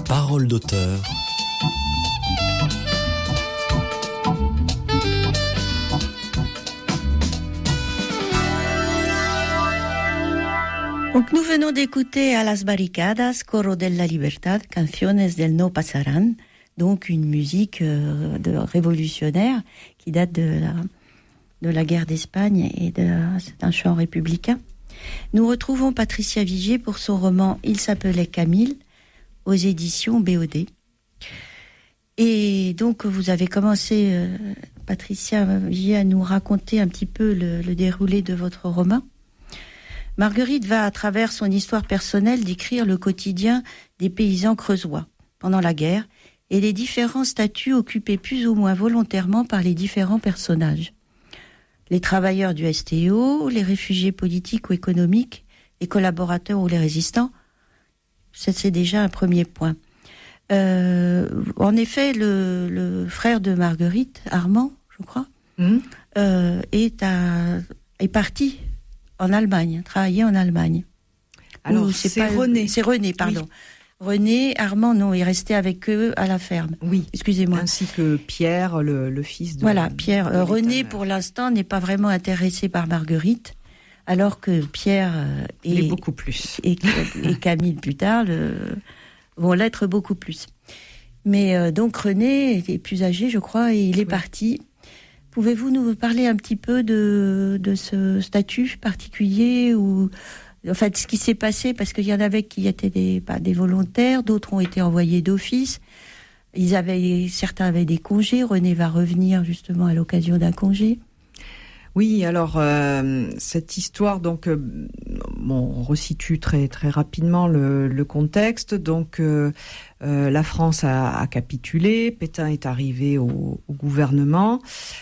Parole d'auteur. Donc nous venons d'écouter A las barricadas, Coro della Libertad, Canciones del No Pasarán, donc une musique de révolutionnaire qui date de la guerre d'Espagne et c'est un chant républicain. Nous retrouvons Patricia Vigier pour son roman Il s'appelait Camille aux éditions BOD. Et donc vous avez commencé, Patricia Vigier, à nous raconter un petit peu le déroulé de votre roman. Marguerite va, à travers son histoire personnelle, décrire le quotidien des paysans creusois pendant la guerre et les différents statuts occupés plus ou moins volontairement par les différents personnages. Les travailleurs du STO, les réfugiés politiques ou économiques, les collaborateurs ou les résistants, c'est déjà un premier point. En effet, le frère de Marguerite, Armand, je crois, est parti en Allemagne, travailler en Allemagne. Alors, c'est René. C'est René, pardon. Oui. René, Armand, non, il restait avec eux à la ferme. Oui, excusez-moi. Ainsi que Pierre, le fils de... Voilà, Pierre. René, pour l'instant, n'est pas vraiment intéressé par Marguerite, alors que Pierre est beaucoup plus. Et Camille, plus tard, vont l'être beaucoup plus. Mais donc, René est plus âgé, je crois, et il est parti. Pouvez-vous nous parler un petit peu de ce statut particulier ou en fait ce qui s'est passé, parce qu'il y en avait qui étaient des volontaires, d'autres ont été envoyés d'office. Certains avaient des congés. René va revenir justement à l'occasion d'un congé. Oui, alors cette histoire, donc on resitue très très rapidement le contexte. Donc la France a capitulé, Pétain est arrivé au gouvernement,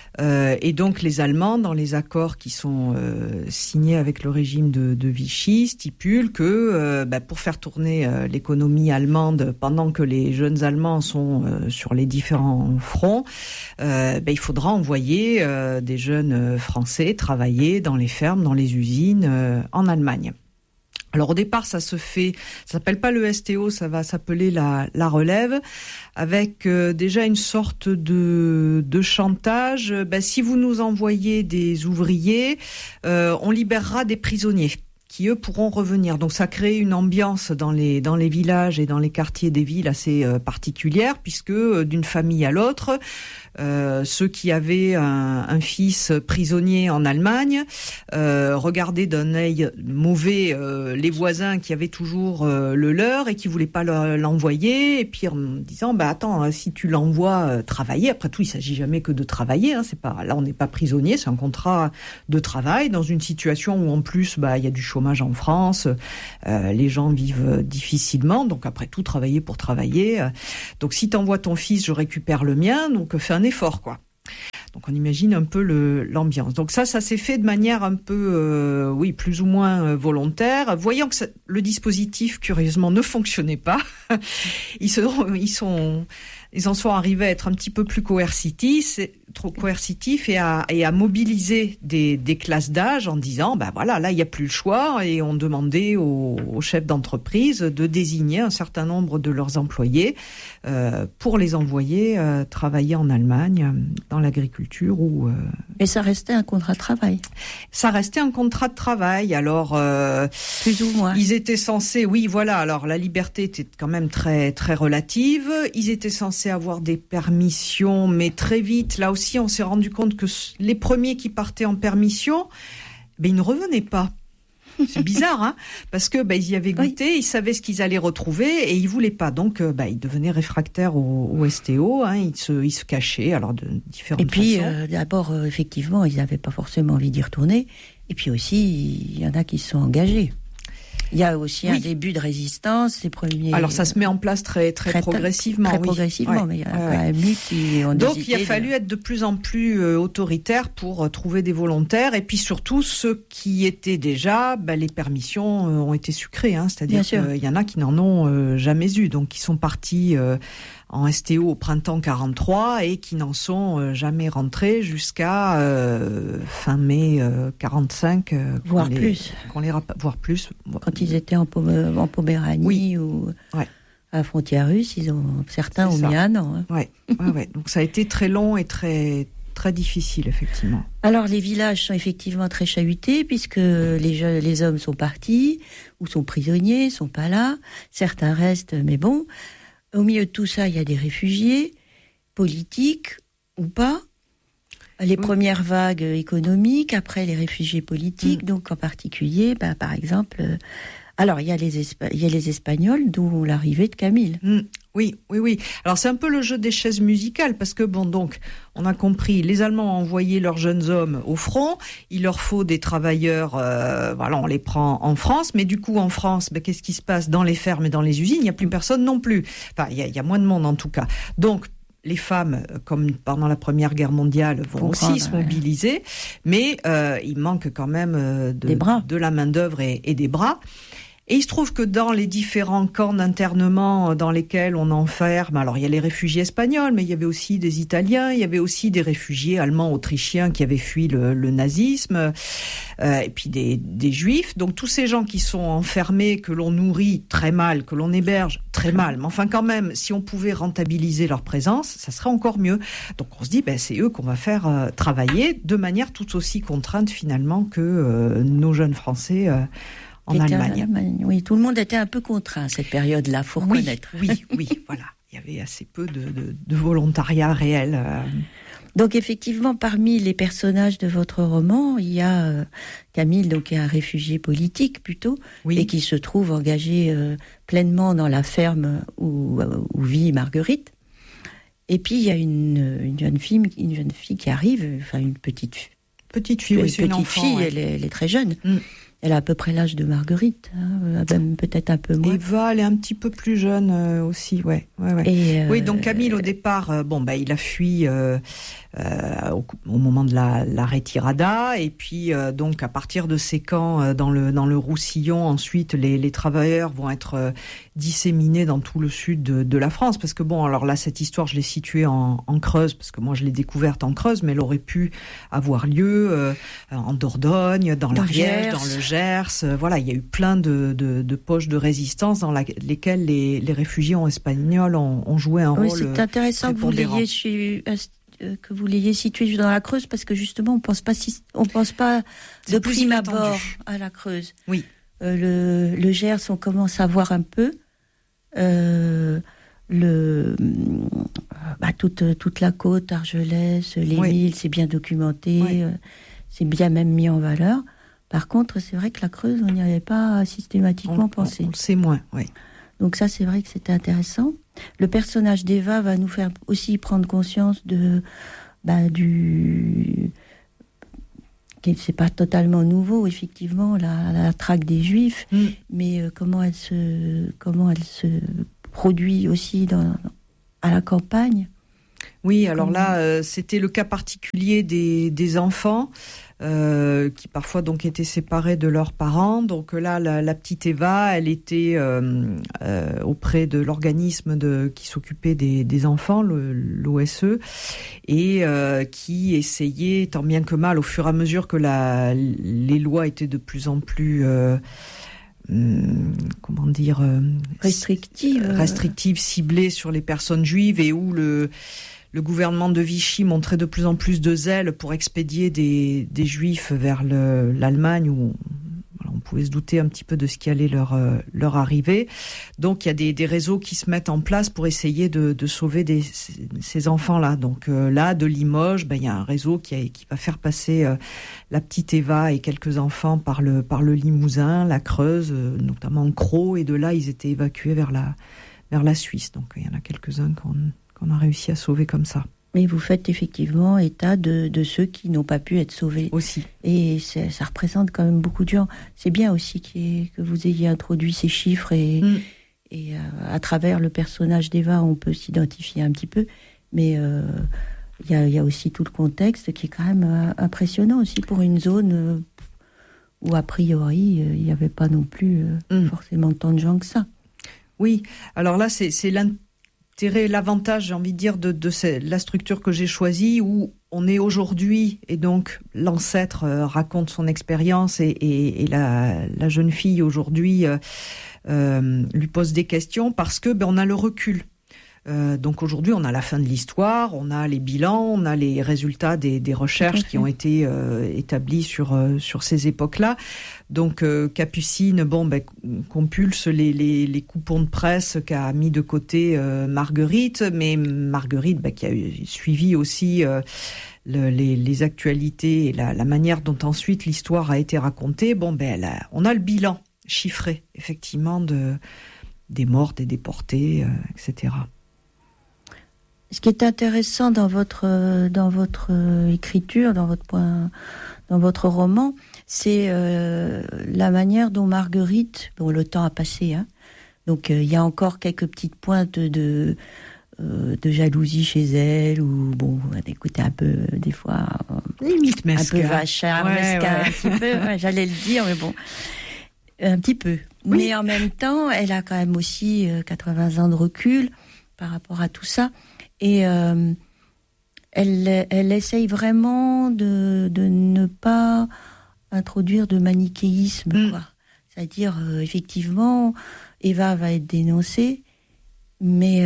et donc les Allemands, dans les accords qui sont signés avec le régime de Vichy, stipulent que pour faire tourner l'économie allemande pendant que les jeunes Allemands sont sur les différents fronts, il faudra envoyer des jeunes Français travailler dans les fermes, dans les usines en Allemagne. Alors au départ, ça s'appelle pas le STO, ça va s'appeler la relève, avec déjà une sorte de chantage. Si vous nous envoyez des ouvriers, on libérera des prisonniers qui, eux, pourront revenir. Donc ça crée une ambiance dans les villages et dans les quartiers des villes assez particulière, puisque d'une famille à l'autre, ceux qui avaient un fils prisonnier en Allemagne regardaient d'un œil mauvais les voisins qui avaient toujours le leur et qui voulaient pas l'envoyer, et puis en disant attends, si tu l'envoies travailler, après tout il s'agit jamais que de travailler, c'est pas, là on n'est pas prisonnier, c'est un contrat de travail dans une situation où en plus il y a du chômage en France, les gens vivent difficilement, donc après tout travailler pour travailler, donc si t'envoies ton fils, je récupère le mien, donc fais un effort, quoi. Donc on imagine un peu l'ambiance. Donc ça s'est fait de manière un peu, plus ou moins volontaire. Voyant que le dispositif, curieusement, ne fonctionnait pas, ils en sont arrivés à être un petit peu plus coercitifs et à mobiliser des classes d'âge en disant, là il n'y a plus le choix, et on demandait aux chefs d'entreprise de désigner un certain nombre de leurs employés pour les envoyer travailler en Allemagne dans l'agriculture ou. Et ça restait un contrat de travail. Ça restait un contrat de travail. Alors plus ou moins. Ils étaient censés, oui, voilà. Alors la liberté était quand même très très relative. Ils étaient censés avoir des permissions, mais très vite, là aussi, on s'est rendu compte que les premiers qui partaient en permission, ils ne revenaient pas. C'est bizarre, parce que ils y avaient goûté, ils savaient ce qu'ils allaient retrouver et ils voulaient pas. Donc, ils devenaient réfractaires au STO. Ils se cachaient, alors de différentes façons. Et puis, d'abord, effectivement, ils n'avaient pas forcément envie d'y retourner. Et puis aussi, il y en a qui se sont engagés. Il y a aussi un début de résistance, les premiers. Alors ça se met en place très progressivement. Très progressivement, mais il y a quand même eu qui ont Donc il a fallu être de plus en plus autoritaire pour trouver des volontaires, et puis surtout ceux qui étaient déjà, les permissions ont été sucrées, c'est-à-dire qu'il y en a qui n'en ont jamais eu, donc qui sont partis en STO au printemps 43 et qui n'en sont jamais rentrés jusqu'à fin mai 45, voire plus. Voire plus. Quand ils étaient en Poméranie ou à la frontière russe, certains ont mis 1 an. Ouais. Donc ça a été très long et très, très difficile, effectivement. Alors les villages sont effectivement très chahutés puisque les hommes sont partis ou sont prisonniers, sont pas là. Certains restent, mais bon. Au milieu de tout ça, il y a des réfugiés, politiques ou pas. Les premières vagues économiques, après les réfugiés politiques, donc en particulier, par exemple... alors, il y a les Espagnols, d'où l'arrivée de Camille. Oui. Alors, c'est un peu le jeu des chaises musicales, parce que, donc, on a compris, les Allemands ont envoyé leurs jeunes hommes au front, il leur faut des travailleurs, on les prend en France, mais du coup, en France, qu'est-ce qui se passe dans les fermes et dans les usines? Il n'y a plus personne non plus. Enfin, il y a moins de monde, en tout cas. Donc, les femmes, comme pendant la Première Guerre mondiale, vont aussi se mobiliser, mais il manque quand même de la main-d'œuvre et des bras. Et il se trouve que dans les différents camps d'internement dans lesquels on enferme, alors il y a les réfugiés espagnols, mais il y avait aussi des Italiens, il y avait aussi des réfugiés allemands, autrichiens qui avaient fui le nazisme, et puis des Juifs. Donc tous ces gens qui sont enfermés, que l'on nourrit très mal, que l'on héberge très mal, mais enfin quand même, si on pouvait rentabiliser leur présence, ça serait encore mieux. Donc on se dit, c'est eux qu'on va faire travailler de manière tout aussi contrainte finalement que nos jeunes Français en Allemagne. Oui, tout le monde était un peu contraint à cette période-là, faut reconnaître. Oui, voilà. Il y avait assez peu de volontariat réel. Donc effectivement, parmi les personnages de votre roman, il y a Camille, donc qui est un réfugié politique plutôt, et qui se trouve engagé pleinement dans la ferme où vit Marguerite. Et puis il y a une jeune fille qui arrive, enfin une petite fille. C'est une enfant, elle est très jeune. Elle a à peu près l'âge de Marguerite, même peut-être un peu moins. Eva, elle est un petit peu plus jeune aussi, ouais. Oui, donc Camille, au départ, il a fui au moment de la retirada, et puis donc à partir de ces camps dans le Roussillon, ensuite les travailleurs vont être disséminés dans tout le sud de la France, parce que alors là, cette histoire, je l'ai située en Creuse, parce que moi je l'ai découverte en Creuse, mais elle aurait pu avoir lieu en Dordogne, dans l'Ariège, dans le Gers. Voilà, il y a eu plein de poches de résistance dans lesquelles les réfugiés espagnols ont joué un rôle. C'est intéressant que vous l'ayez situé dans la Creuse, parce que justement on pense pas de prime abord à la Creuse. Oui. Le Gers, on commence à voir un peu. Toute la côte, Argelès, les Milles, c'est bien documenté, c'est bien même mis en valeur. Par contre, c'est vrai que la Creuse, on n'y avait pas systématiquement pensé. On le sait moins, oui. Donc ça, c'est vrai que c'était intéressant. Le personnage d'Eva va nous faire aussi prendre conscience c'est pas totalement nouveau, effectivement, la traque des Juifs, mais comment elle se produit aussi à la campagne. Oui, alors là, c'était le cas particulier des enfants qui parfois donc étaient séparés de leurs parents. Donc là, la petite Eva, elle était auprès de l'organisme qui s'occupait des enfants, l'OSE, et qui essayait, tant bien que mal, au fur et à mesure que les lois étaient de plus en plus restrictives, ciblées sur les personnes juives, et où le gouvernement de Vichy montrait de plus en plus de zèle pour expédier des Juifs vers l'Allemagne, où on pouvait se douter un petit peu de ce qui allait leur arriver. Donc il y a des réseaux qui se mettent en place pour essayer de sauver ces enfants-là. Donc là, de Limoges, il y a un réseau qui va faire passer la petite Eva et quelques enfants par le Limousin, la Creuse, notamment Crau, et de là ils étaient évacués vers la Suisse. Donc il y en a quelques-uns qu'on a réussi à sauver comme ça. Mais vous faites effectivement état de ceux qui n'ont pas pu être sauvés. Aussi. Et ça représente quand même beaucoup de gens. C'est bien aussi que vous ayez introduit ces chiffres et à travers le personnage d'Eva, on peut s'identifier un petit peu. Mais il y a aussi tout le contexte qui est quand même impressionnant aussi pour une zone où a priori il n'y avait pas non plus forcément tant de gens que ça. Oui, alors là c'est l'avantage, j'ai envie de dire, de la structure que j'ai choisie, où on est aujourd'hui, et donc l'ancêtre raconte son expérience, et la jeune fille aujourd'hui lui pose des questions parce que on a le recul. Donc aujourd'hui, on a la fin de l'histoire, on a les bilans, on a les résultats des recherches qui ont été établies sur ces époques-là. Donc Capucine, compulse les coupons de presse qu'a mis de côté Marguerite, mais Marguerite qui a suivi aussi les actualités et la manière dont ensuite l'histoire a été racontée. On a le bilan chiffré, effectivement, des morts, des déportés, etc. Ce qui est intéressant dans votre écriture, dans votre roman, c'est la manière dont Marguerite, le temps a passé, donc il y a encore quelques petites pointes de jalousie chez elle, ou elle écoutait un peu des fois limite mesquin, un peu vachard, mesquin, un petit peu, j'allais le dire, mais bon, un petit peu. Oui. Mais en même temps, elle a quand même aussi 80 ans de recul par rapport à tout ça. Et elle essaye vraiment de ne pas introduire de manichéisme, quoi. C'est-à-dire, effectivement, Eva va être dénoncée, mais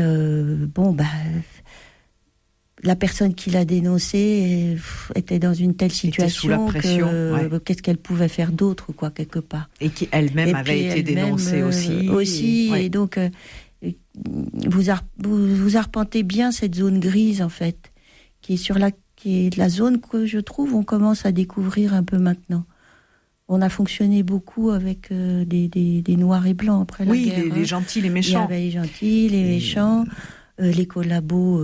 la personne qui l'a dénoncée était dans une telle situation sous la pression, que qu'est-ce qu'elle pouvait faire d'autre, quoi, quelque part. Et qui elle-même avait été dénoncée aussi. Et donc... Vous arpentez bien cette zone grise, en fait, qui est la zone que je trouve on commence à découvrir un peu maintenant. On a fonctionné beaucoup avec des noirs et blancs après la guerre. Oui, les gentils, les méchants. Il y avait les gentils, les méchants, les collabos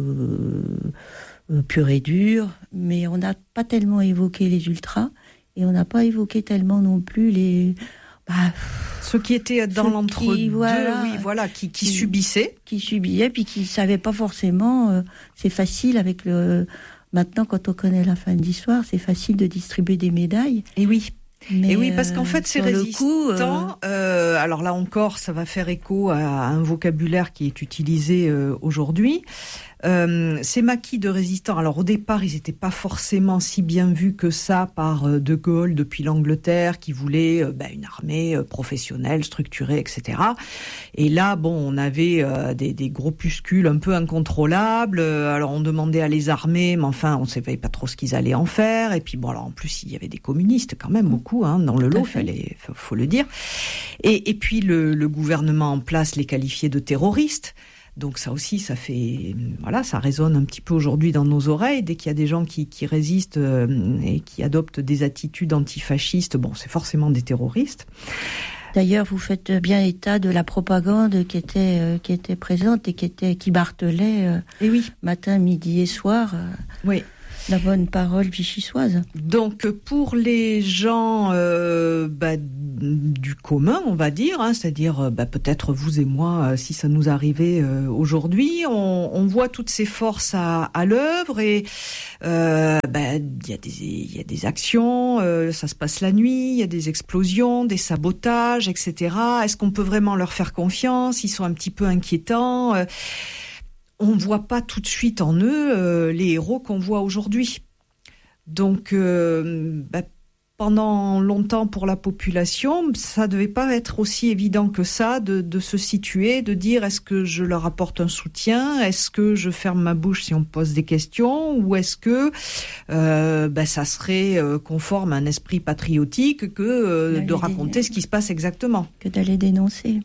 purs et durs, mais on n'a pas tellement évoqué les ultras, et on n'a pas évoqué tellement non plus les... ceux qui étaient dans l'entre-deux, qui subissaient. Qui subillaient, puis qui ne savaient pas forcément... c'est facile avec le... Maintenant, quand on connaît la fin de l'histoire, c'est facile de distribuer des médailles. Et oui. Mais et oui, parce qu'en fait, ces résistants... alors là encore, ça va faire écho à un vocabulaire qui est utilisé aujourd'hui. Ces maquis de résistants, alors au départ, ils n'étaient pas forcément si bien vus que ça par De Gaulle depuis l'Angleterre, qui voulait une armée professionnelle, structurée, etc. Et là, on avait des groupuscules un peu incontrôlables. Alors on demandait à les armer, mais enfin, on ne savait pas trop ce qu'ils allaient en faire. Et puis alors en plus, il y avait des communistes quand même beaucoup dans le lot, faut le dire. Et puis le gouvernement en place les qualifiait de terroristes. Donc ça aussi, ça résonne un petit peu aujourd'hui dans nos oreilles. Dès qu'il y a des gens qui résistent et qui adoptent des attitudes antifascistes, c'est forcément des terroristes. D'ailleurs, vous faites bien état de la propagande qui était présente et qui martelait matin, midi et soir. Oui. La bonne parole vichysoise. Donc pour les gens du commun, on va dire, c'est-à-dire peut-être vous et moi, si ça nous arrivait aujourd'hui, on voit toutes ces forces à l'œuvre et il y a des actions, ça se passe la nuit, il y a des explosions, des sabotages, etc. Est-ce qu'on peut vraiment leur faire confiance ? Ils sont un petit peu inquiétants. On ne voit pas tout de suite en eux les héros qu'on voit aujourd'hui. Donc, pendant longtemps pour la population, ça ne devait pas être aussi évident que ça de se situer, de dire est-ce que je leur apporte un soutien, est-ce que je ferme ma bouche si on me pose des questions, ou est-ce que ça serait conforme à un esprit patriotique que de raconter ce qui se passe exactement. Que d'aller dénoncer.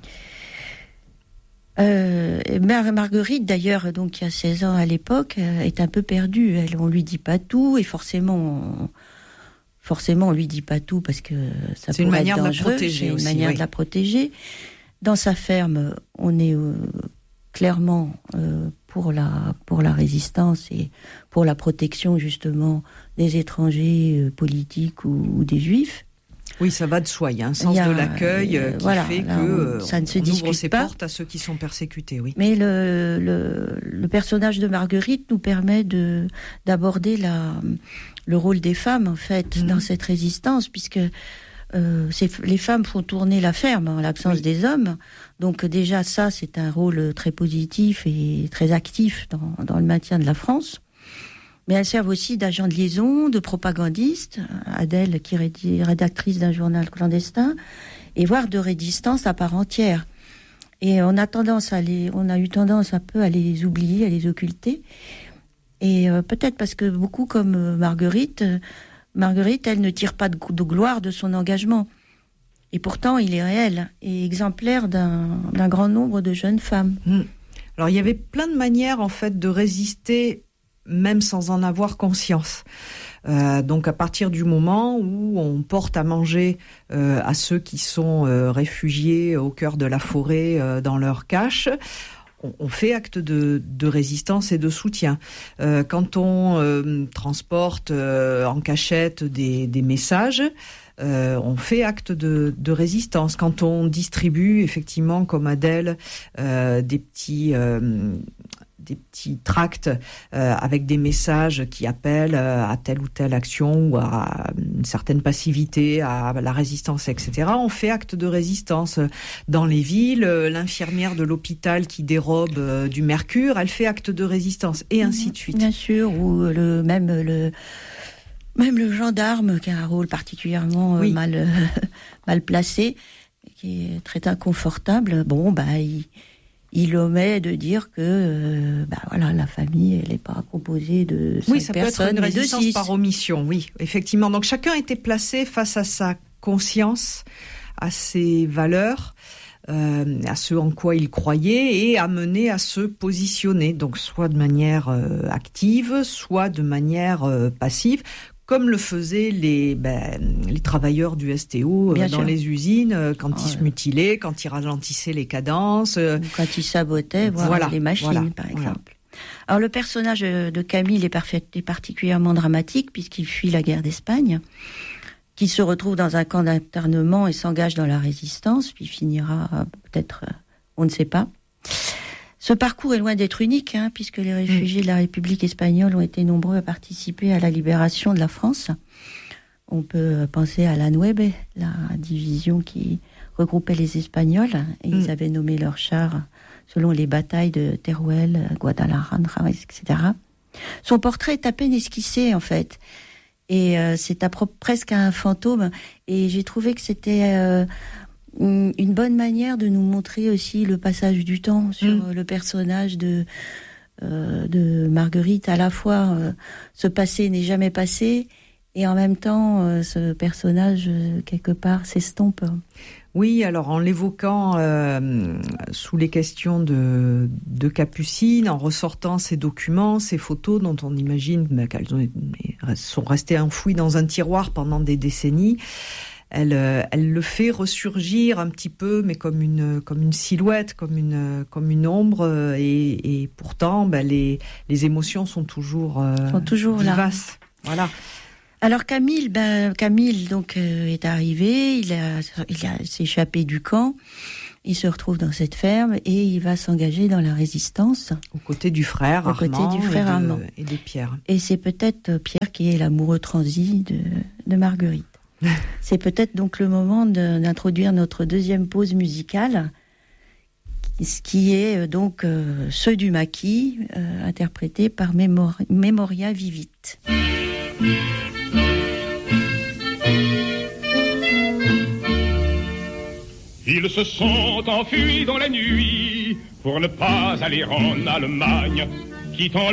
Marguerite, d'ailleurs, donc qui a 16 ans à l'époque, est un peu perdue. On lui dit pas tout, et forcément, on lui dit pas tout parce que ça pourrait être dangereux. C'est une manière de la protéger. Dans sa ferme, on est clairement pour la résistance et pour la protection justement des étrangers politiques ou des juifs. Oui, ça va de soi. Il y a un sens de l'accueil qui fait que ça ne se on ouvre ses pas. portes à ceux qui sont persécutés. Oui. Mais le personnage de Marguerite nous permet d'aborder le rôle des femmes en fait dans cette résistance, puisque les femmes font tourner la ferme en l'absence des hommes. Donc déjà ça, c'est un rôle très positif et très actif dans le maintien de la France. Mais elles servent aussi d'agents de liaison, de propagandistes. Adèle, qui est rédactrice d'un journal clandestin, et voire de résistance à part entière. Et on a eu tendance un peu à les oublier, à les occulter. Et peut-être parce que beaucoup comme Marguerite, elle ne tire pas de gloire de son engagement. Et pourtant, il est réel et exemplaire d'un grand nombre de jeunes femmes. Alors, il y avait plein de manières, en fait, de résister, même sans en avoir conscience. Donc, à partir du moment où on porte à manger à ceux qui sont réfugiés au cœur de la forêt dans leur cache, on fait acte de résistance et de soutien. Quand on transporte en cachette des messages, on fait acte de résistance. Quand on distribue, effectivement, comme Adèle, des petits tracts avec des messages qui appellent à telle ou telle action ou à une certaine passivité, à la résistance, etc. On fait acte de résistance. Dans les villes, l'infirmière de l'hôpital qui dérobe du mercure, elle fait acte de résistance, et ainsi de suite. Bien sûr, ou même le gendarme qui a un rôle particulièrement mal placé, qui est très inconfortable. Il omet de dire que la famille, elle n'est pas composée de 5 personnes. Oui, ça peut être une résistance par omission, oui, effectivement. Donc chacun était placé face à sa conscience, à ses valeurs, à ce en quoi il croyait, et amené à se positionner, donc soit de manière active, soit de manière passive, comme le faisaient les travailleurs du STO dans les usines, quand ils se mutilaient, quand ils ralentissaient les cadences. Quand ils sabotaient, les machines, par exemple. Alors le personnage de Camille est particulièrement dramatique, puisqu'il fuit la guerre d'Espagne, qu'il se retrouve dans un camp d'internement et s'engage dans la résistance, puis finira peut-être, on ne sait pas. Ce parcours est loin d'être unique, puisque les réfugiés de la République espagnole ont été nombreux à participer à la libération de la France. On peut penser à la Nueve, la division qui regroupait les Espagnols, et ils avaient nommé leurs chars selon les batailles de Teruel, Guadalajara, etc. Son portrait est à peine esquissé, en fait, et c'est presque un fantôme, et j'ai trouvé que c'était une bonne manière de nous montrer aussi le passage du temps sur le personnage de Marguerite. À la fois, ce passé n'est jamais passé, et en même temps, ce personnage, quelque part, s'estompe. Oui, alors en l'évoquant sous les questions de Capucine, en ressortant ces documents, ces photos dont on imagine qu'elles sont restées enfouies dans un tiroir pendant des décennies, elle le fait ressurgir un petit peu, mais comme une silhouette, comme une ombre, et pourtant, les émotions sont toujours vivaces. Là. Voilà. Alors Camille donc est arrivé, il s'est échappé du camp, il se retrouve dans cette ferme et il va s'engager dans la résistance. Aux côtés du frère Armand et de Pierre. Et c'est peut-être Pierre qui est l'amoureux transi de Marguerite. C'est peut-être donc le moment d'introduire notre deuxième pause musicale, qui est donc Ceux du maquis, interprété par Memoria Vivit. Ils se sont enfuis dans la nuit pour ne pas aller en Allemagne, quittant